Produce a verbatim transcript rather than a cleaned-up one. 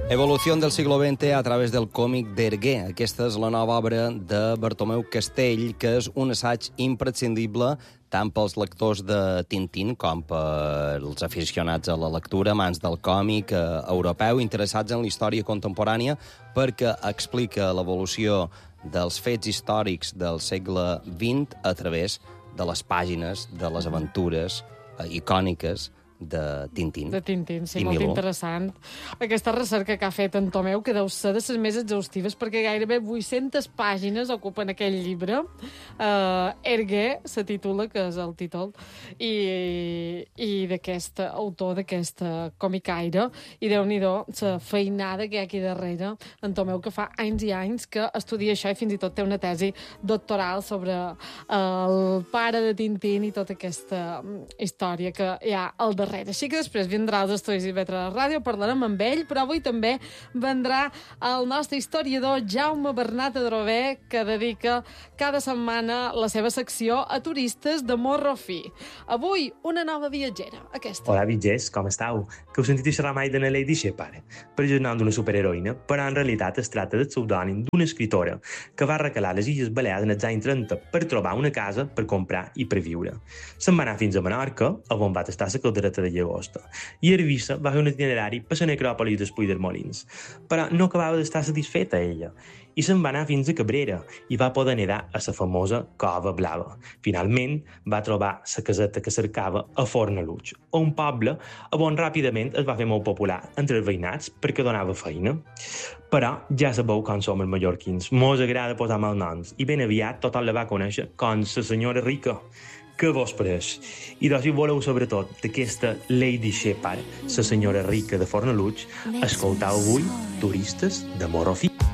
Evolución del siglo veinte a través del còmic d'Hergé. Aquesta és la nova obra de Bartomeu Castell, que és un assaig imprescindible tant pels lectors de Tintín com pels aficionats a la lectura, amants del còmic eh, europeu, interessats en la història contemporània, perquè explica l'evolució dels fets històrics del segle vint a través de les pàgines, de les aventures eh, icòniques de Tintín. De Tintín, sí, I molt Miló. Interessant. Aquesta recerca que ha fet en Tomeu, que deu ser de les més exhaustives, perquè gairebé vuit-centes pàgines ocupen aquell llibre. Uh, Hergé se titula, que és el títol, i, i d'aquest autor, d'aquest comicaire, i Déu-n'hi-do, la feinada que hi ha aquí darrere, en Tomeu, que fa anys i anys que estudia això, i fins i tot té una tesi doctoral sobre el pare de Tintín i tota aquesta història que hi ha al darrere. Així que després vindrà als estudis i vetre a la ràdio, parlarem amb ell, però avui també vendrà el nostre historiador Jaume Bernat Adrover, que dedica cada setmana la seva secció a turistes de morro fi. Avui, una nova viatgera, aquesta. Hola, viatgers, com estàu? Que heu sentit xerrar mai de la Lady Shepard? Per el nom d'una superheroïna, però en realitat es tracta del pseudònim d'una escritora que va recalar les Illes Balears en els anys trenta per trobar una casa per comprar i per viure. Se'n va anar fins a Menorca, on va tastar la caldereta de llagosta, i a Eivissa va fer un itinerari per la necròpolis d'Espull dels Molins, però no acabava d'estar satisfeta ella, i se'n va anar fins a Cabrera i va poder nedar a la famosa Cova Blava. Finalment va trobar la caseta que cercava a Fornaluig, un poble on ràpidament es va fer molt popular entre els veïnats perquè donava feina. Però ja sabeu com som els mallorquins, mos agrada posar malnoms, i ben aviat tothom la va conèixer com la senyora rica. Què vos pareix? I doncs, si voleu sobretot d'aquesta Lady Shepard, la senyora rica de Fornaluig, escoltau avui Turistes de Morro Fi.